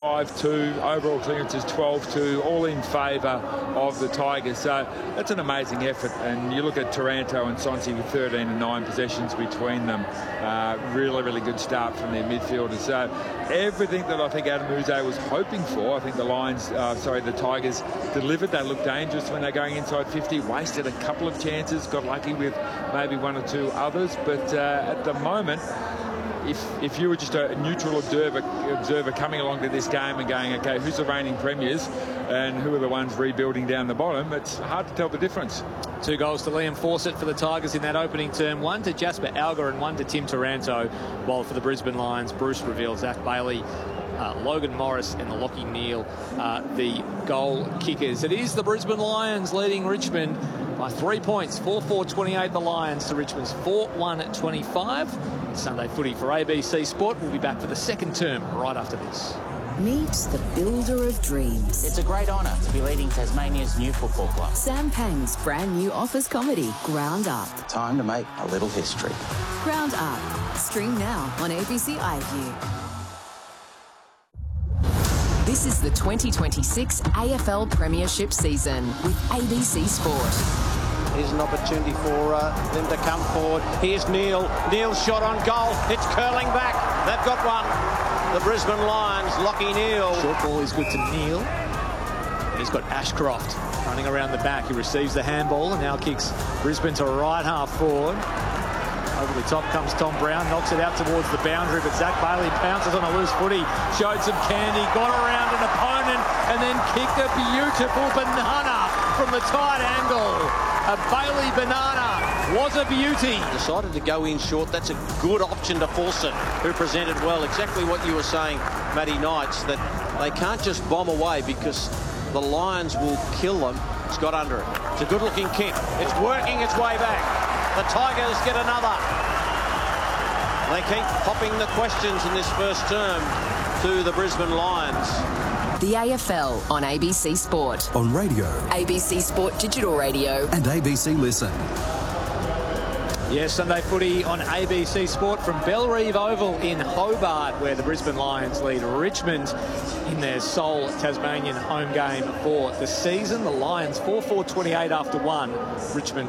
5-2, overall clearances 12-2, all in favour of the Tigers. So that's an amazing effort. And you look at Taranto and Sonsi with 13 and 9 possessions between them. Really, really good start from their midfielders. So everything that I think Adam Yze was hoping for, I think the Tigers delivered. They looked dangerous when they're going inside 50, wasted a couple of chances, got lucky with maybe one or two others. But at the moment, if you were just a neutral observer coming along to this game and going, okay, who's the reigning premiers and who are the ones rebuilding down the bottom, it's hard to tell the difference. 2 goals to Liam Fawcett for the Tigers in that opening term, 1 to Jasper Alger and 1 to Tim Taranto, while for the Brisbane Lions, Bruce Reveal, Zach Bailey, Logan Morris and Lockie Neal, the goal kickers. It is the Brisbane Lions leading Richmond by 3 points, 4-4-28 the Lions to Richmond's 4-1-25. Sunday footy for ABC Sport. We'll be back for the second term right after this. Meet the builder of dreams. It's a great honour to be leading Tasmania's new football club. Sam Pang's brand new office comedy, Ground Up. Time to make a little history. Ground Up. Stream now on ABC iView. This is the 2026 AFL Premiership season with ABC Sport. Here's an opportunity for them to come forward. Here's Neal. Neal's shot on goal. It's curling back. They've got one. The Brisbane Lions, Lockie Neal. Short ball is good to Neal. He's got Ashcroft running around the back. He receives the handball and now kicks Brisbane to right half forward. Over the top comes Tom Brown, knocks it out towards the boundary, but Zach Bailey pounces on a loose footy, showed some candy, got around an opponent, and then kicked a beautiful banana from the tight angle. A Bailey banana was a beauty. Decided to go in short. That's a good option to Fawcett, who presented well. Exactly what you were saying, Matty Knights, that they can't just bomb away because the Lions will kill them. It's got under it. It's a good-looking kick. It's working its way back. The Tigers get another. They keep popping the questions in this first term to the Brisbane Lions. The AFL on ABC Sport. On radio. ABC Sport Digital Radio. And ABC Listen. Yes, Sunday footy on ABC Sport from Bellerive Oval in Hobart, where the Brisbane Lions lead Richmond in their sole Tasmanian home game for the season. The Lions 4-4-28 after 1. Richmond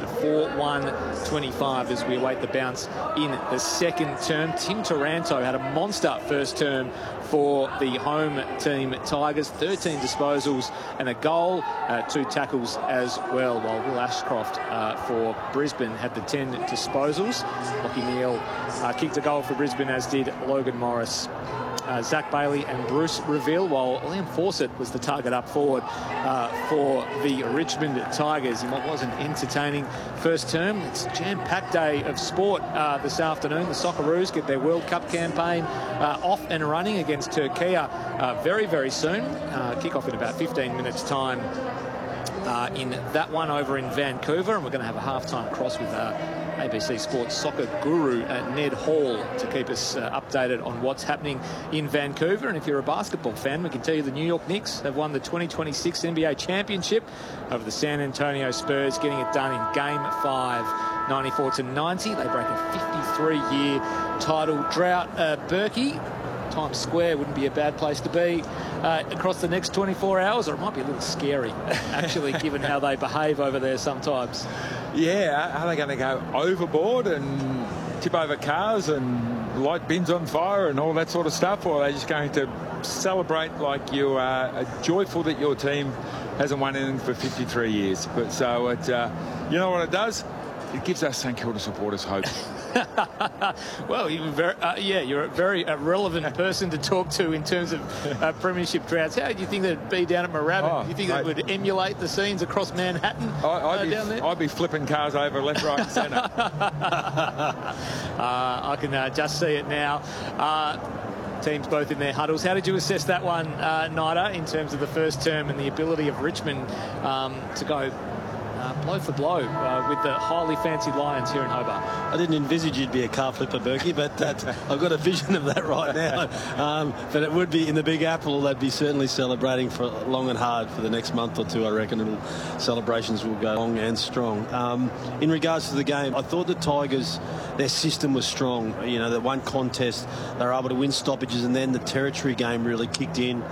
4-1-25 as we await the bounce in the second term. Tim Taranto had a monster first term for the home team Tigers. 13 disposals and a goal, 2 tackles as well, while Will Ashcroft for Brisbane had the 10 disposals. Lockie Neal kicked a goal for Brisbane, as did Logan Morris. Zach Bailey and Bruce Reveal, while Liam Fawcett was the target up forward for the Richmond Tigers in what was an entertaining first term. It's a jam-packed day of sport this afternoon. The Socceroos get their World Cup campaign off and running against Turkey very, very soon. Kick-off in about 15 minutes' time in that one over in Vancouver, and we're going to have a halftime cross with ABC Sports soccer guru Ned Hall to keep us updated on what's happening in Vancouver. And if you're a basketball fan, we can tell you the New York Knicks have won the 2026 NBA Championship over the San Antonio Spurs, getting it done in Game 5, 94-90. They break a 53-year title drought. Berkey, Times Square wouldn't be a bad place to be across the next 24 hours, or it might be a little scary, actually, given how they behave over there sometimes. Yeah, are they going to go overboard and tip over cars and light bins on fire and all that sort of stuff, or are they just going to celebrate like you are joyful that your team hasn't won anything for 53 years? But so it, you know what it does? It gives us St Kilda supporters hope. Well, you're a very relevant person to talk to in terms of premiership droughts. How do you think that'd be down at Moorabbin? Do you think that would emulate the scenes across Manhattan down there? I'd be flipping cars over left, right and centre. I can just see it now. Teams both in their huddles. How did you assess that one, Nida, in terms of the first term and the ability of Richmond to go blow for blow with the highly fancied Lions here in Hobart? I didn't envisage you'd be a car flipper, Berkey, but I've got a vision of that right now. But it would be in the Big Apple. They'd be certainly celebrating for long and hard for the next month or two. I reckon celebrations will go long and strong. In regards to the game, I thought the Tigers, their system was strong. You know, the one contest, they were able to win stoppages, and then the territory game really kicked in.